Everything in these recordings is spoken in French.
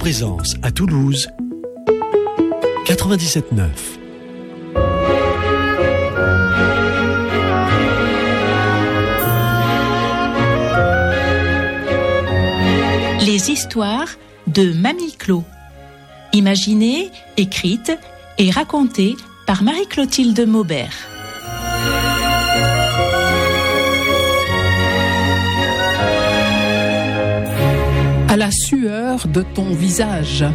Présence à Toulouse, 97.9. Les histoires de Mamie Clo. Imaginées, écrites et racontées par Marie-Clotilde Maubert. À la sueur de ton visage.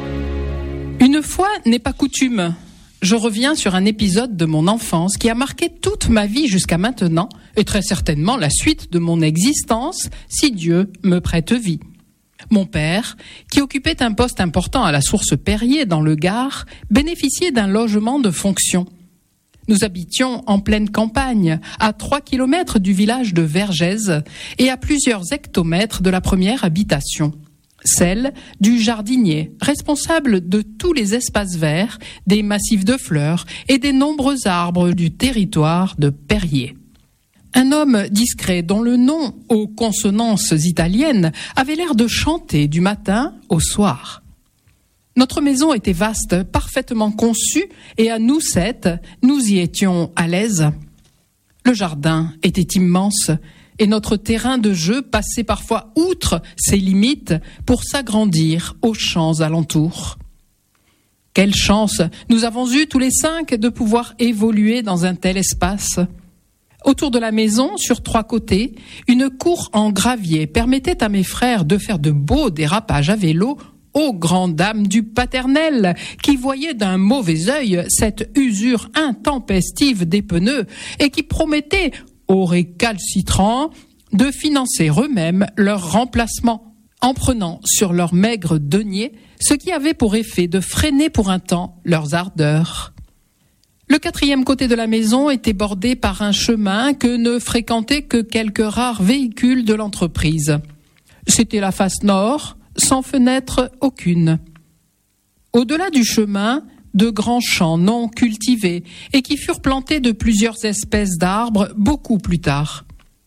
Une fois n'est pas coutume. Je reviens sur un épisode de mon enfance qui a marqué toute ma vie jusqu'à maintenant et très certainement la suite de mon existence si Dieu me prête vie. Mon père, qui occupait un poste important à la source Perrier dans le Gard, bénéficiait d'un logement de fonction. Nous habitions en pleine campagne, à 3 kilomètres du village de Vergèze et à plusieurs hectomètres de la première habitation, celle du jardinier, responsable de tous les espaces verts, des massifs de fleurs et des nombreux arbres du territoire de Perrier. Un homme discret dont le nom, aux consonances italiennes, avait l'air de chanter du matin au soir. Notre maison était vaste, parfaitement conçue, et à nous 7, nous y étions à l'aise. Le jardin était immense, et notre terrain de jeu passait parfois outre ses limites pour s'agrandir aux champs alentours. Quelle chance nous avons eue tous les 5 de pouvoir évoluer dans un tel espace. Autour de la maison, sur 3 côtés, une cour en gravier permettait à mes frères de faire de beaux dérapages à vélo aux grandes dames du paternel, qui voyaient d'un mauvais œil cette usure intempestive des pneus et qui promettaient, aux récalcitrants, de financer eux-mêmes leur remplacement, en prenant sur leurs maigres deniers ce qui avait pour effet de freiner pour un temps leurs ardeurs. Le 4e côté de la maison était bordé par un chemin que ne fréquentaient que quelques rares véhicules de l'entreprise. C'était la face nord, sans fenêtre aucune. Au-delà du chemin, de grands champs non cultivés et qui furent plantés de plusieurs espèces d'arbres beaucoup plus tard.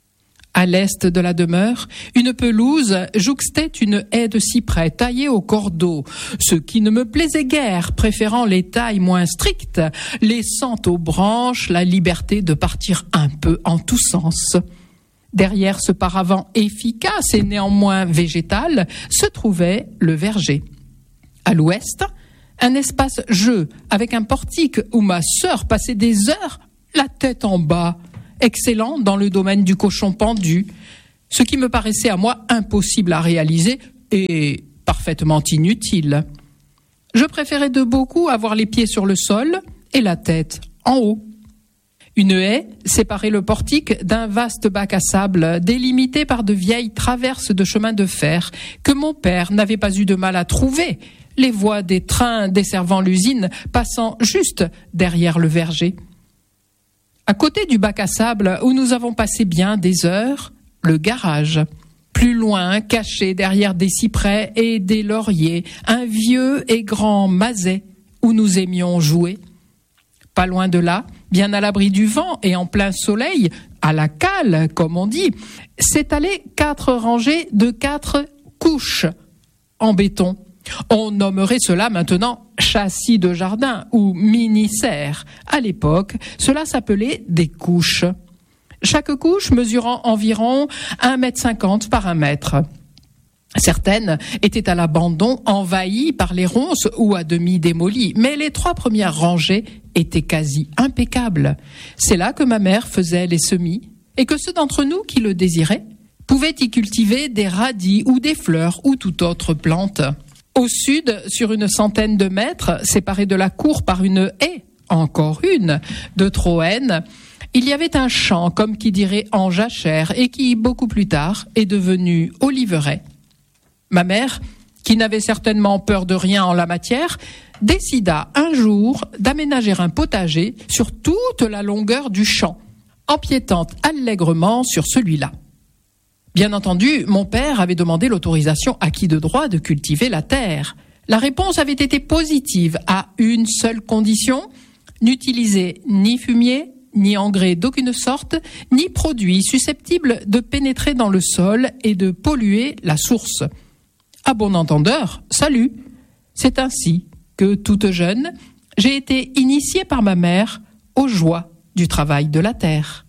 À l'est de la demeure, une pelouse jouxtait une haie de cyprès taillée au cordeau, ce qui ne me plaisait guère, préférant les tailles moins strictes, laissant aux branches la liberté de partir un peu en tous sens. Derrière ce paravent efficace et néanmoins végétal se trouvait le verger. À l'ouest, un espace jeu avec un portique où ma sœur passait des heures la tête en bas, excellent dans le domaine du cochon pendu, ce qui me paraissait à moi impossible à réaliser et parfaitement inutile. Je préférais de beaucoup avoir les pieds sur le sol et la tête en haut. Une haie séparait le portique d'un vaste bac à sable délimité par de vieilles traverses de chemin de fer que mon père n'avait pas eu de mal à trouver, les voies des trains desservant l'usine passant juste derrière le verger. À côté du bac à sable où nous avons passé bien des heures, le garage. Plus loin, caché derrière des cyprès et des lauriers, un vieux et grand maset où nous aimions jouer. Pas loin de là, bien à l'abri du vent et en plein soleil, à la cale, comme on dit, s'étalaient 4 rangées de 4 couches en béton. On nommerait cela maintenant châssis de jardin ou mini-serre. À l'époque, cela s'appelait des couches. Chaque couche mesurant environ 1,50 m par 1 mètre. Certaines étaient à l'abandon, envahies par les ronces ou à demi démolies, mais les 3 premières rangées étaient quasi impeccables. C'est là que ma mère faisait les semis et que ceux d'entre nous qui le désiraient pouvaient y cultiver des radis ou des fleurs ou toute autre plante. Au sud, sur une centaine de mètres, séparés de la cour par une haie, encore une, de Troène, il y avait un champ, comme qui dirait en jachère, et qui, beaucoup plus tard, est devenu oliveraie. Ma mère, qui n'avait certainement peur de rien en la matière, décida un jour d'aménager un potager sur toute la longueur du champ, empiétant allègrement sur celui-là. Bien entendu, mon père avait demandé l'autorisation à qui de droit de cultiver la terre. La réponse avait été positive à une seule condition, n'utiliser ni fumier, ni engrais d'aucune sorte, ni produits susceptibles de pénétrer dans le sol et de polluer la source. À bon entendeur, salut. C'est ainsi que, toute jeune, j'ai été initiée par ma mère aux joies du travail de la terre.